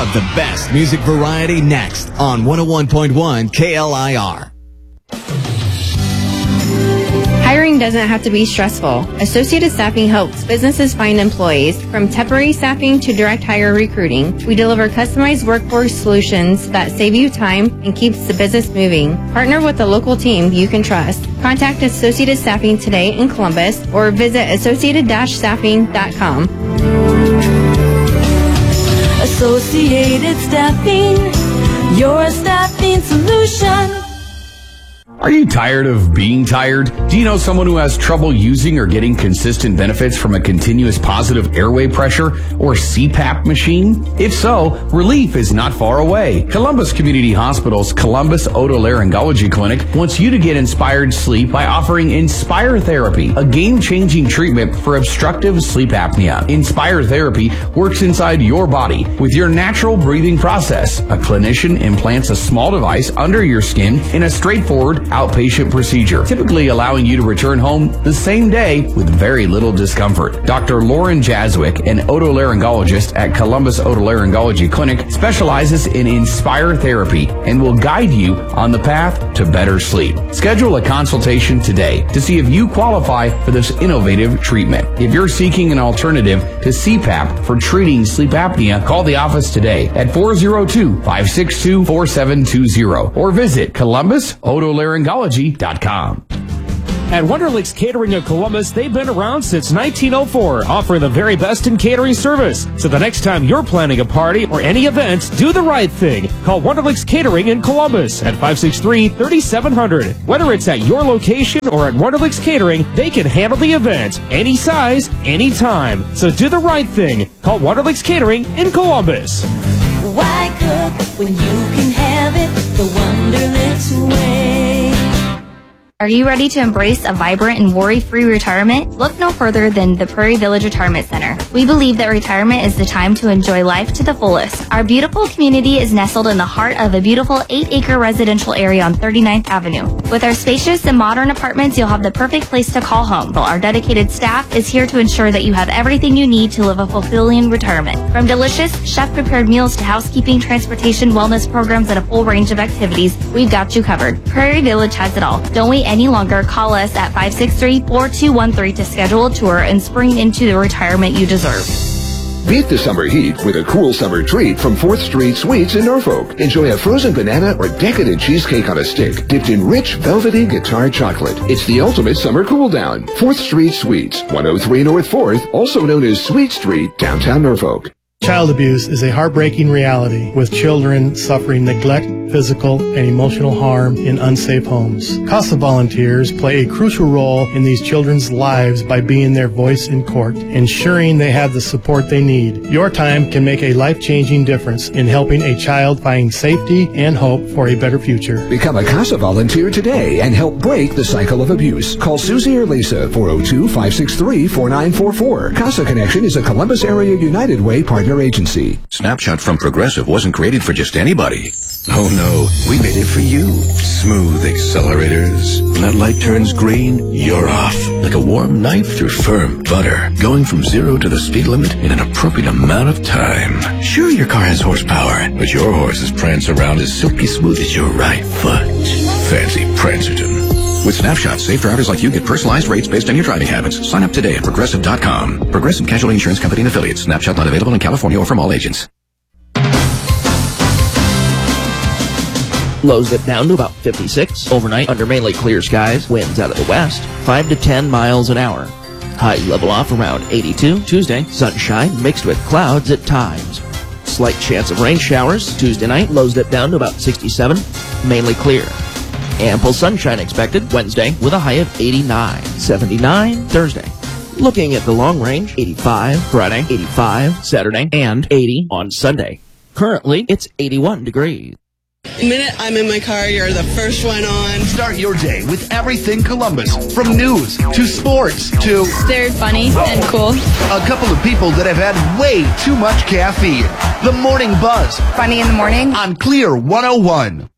of the best music variety next on 101.1 KLIR. Hiring doesn't have to be stressful. Associated Staffing helps businesses find employees. From temporary staffing to direct hire recruiting, we deliver customized workforce solutions that save you time and keeps the business moving. Partner with a local team you can trust. Contact Associated Staffing today in Columbus or visit associated-staffing.com. Associated Staffing, your staffing solution. Are you tired of being tired? Do you know someone who has trouble using or getting consistent benefits from a continuous positive airway pressure or CPAP machine? If so, relief is not far away. Columbus Community Hospital's Columbus Otolaryngology Clinic wants you to get inspired sleep by offering Inspire Therapy, a game-changing treatment for obstructive sleep apnea. Inspire Therapy works inside your body with your natural breathing process. A clinician implants a small device under your skin in a straightforward outpatient procedure, typically allowing you to return home the same day with very little discomfort. Dr. Lauren Jaswick, an otolaryngologist at Columbus Otolaryngology Clinic, specializes in Inspire Therapy and will guide you on the path to better sleep. Schedule a consultation today to see if you qualify for this innovative treatment. If you're seeking an alternative to CPAP for treating sleep apnea, call the office today at 402-562-4720 or visit ColumbusOtolaryngology.com. At Wonderlicks Catering of Columbus, they've been around since 1904, offering the very best in catering service. So the next time you're planning a party or any event, do the right thing. Call Wonderlicks Catering in Columbus at 563-3700. Whether it's at your location or at Wonderlicks Catering, they can handle the event, any size, anytime. So do the right thing. Call Wonderlicks Catering in Columbus. Why cook when you can have it the Wonderlicks way? Are you ready to embrace a vibrant and worry-free retirement? Look no further than the Prairie Village Retirement Center. We believe that retirement is the time to enjoy life to the fullest. Our beautiful community is nestled in the heart of a beautiful 8-acre residential area on 39th Avenue. With our spacious and modern apartments, you'll have the perfect place to call home. Our dedicated staff is here to ensure that you have everything you need to live a fulfilling retirement. From delicious, chef-prepared meals to housekeeping, transportation, wellness programs, and a full range of activities, we've got you covered. Prairie Village has it all. Don't wait any longer. Call us at 563-4213 to schedule a tour and spring into the retirement you deserve. Beat the summer heat with a cool summer treat from 4th Street Sweets in Norfolk. Enjoy a frozen banana or decadent cheesecake on a stick dipped in rich, velvety guitar chocolate. It's the ultimate summer cool down. 4th Street Sweets, 103 North 4th, also known as Sweet Street, downtown Norfolk. Child abuse is a heartbreaking reality, with children suffering neglect, physical, and emotional harm in unsafe homes. CASA volunteers play a crucial role in these children's lives by being their voice in court, ensuring they have the support they need. Your time can make a life-changing difference in helping a child find safety and hope for a better future. Become a CASA volunteer today and help break the cycle of abuse. Call Susie or Lisa, 402-563-4944. CASA Connection is a Columbus Area United Way partner agency. Snapshot from Progressive wasn't created for just anybody. Oh no, we made it for you. Smooth accelerators. When that light turns green, you're off. Like a warm knife through firm butter. Going from 0 to the speed limit in an appropriate amount of time. Sure, your car has horsepower, but your horses prance around as silky smooth as your right foot. Fancy Prancerton. With Snapshot, safe drivers like you get personalized rates based on your driving habits. Sign up today at Progressive.com. Progressive Casualty Insurance Company and Affiliates. Snapshot not available in California or from all agents. Lows dip down to about 56. Overnight, under mainly clear skies, winds out of the west, 5 to 10 miles an hour. Highs level off around 82. Tuesday, sunshine mixed with clouds at times. Slight chance of rain showers. Tuesday night, lows dip down to about 67. Mainly clear. Ample sunshine expected Wednesday with a high of 89. 79 Thursday. Looking at the long range, 85 Friday, 85 Saturday, and 80 on Sunday. Currently, it's 81 degrees. The minute I'm in my car, you're the first one on. Start your day with everything Columbus, from news to sports to... They're funny and cool. A couple of people that have had way too much caffeine. The Morning Buzz. Funny in the morning. On Clear 101.